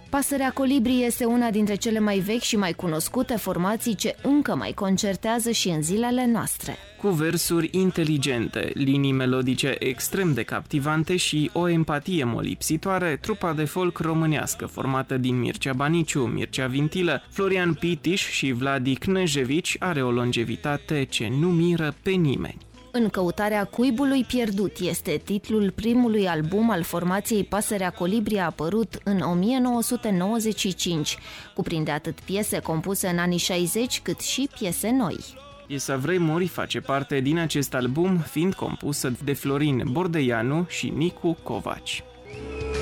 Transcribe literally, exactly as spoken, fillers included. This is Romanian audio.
Pasărea Colibri este una dintre cele mai vechi și mai cunoscute formații ce încă mai concertează și în zilele noastre. Cu versuri inteligente, linii melodice extrem de captivante și o empatie molipsitoare, trupa de folk românească formată din Mircea Baniciu, Mircea Vintilă, Florian Pitiș și Vladi Cnejevici are o longevitate ce nu miră pe nimeni. În căutarea cuibului pierdut este titlul primului album al formației Pasărea Colibri, apărut în o mie nouă sute nouăzeci și cinci. Cuprinde atât piese compuse în anii șaizeci, cât și piese noi. Piesa Vremuri face parte din acest album, fiind compusă de Florin Bordeianu și Nicu Covaci.